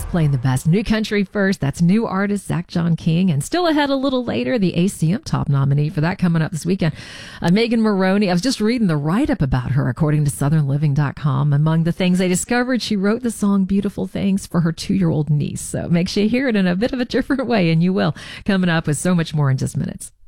Playing the best new country first. That's new artist Zach John King. And still ahead a little later, the ACM top nominee for that coming up this weekend. Megan Moroney. I was just reading the write-up about her, according to SouthernLiving.com. Among the things they discovered, she wrote the song Beautiful Things for her 2-year-old niece. So make sure you hear it in a bit of a different way, and you will. Coming up with so much more in just minutes.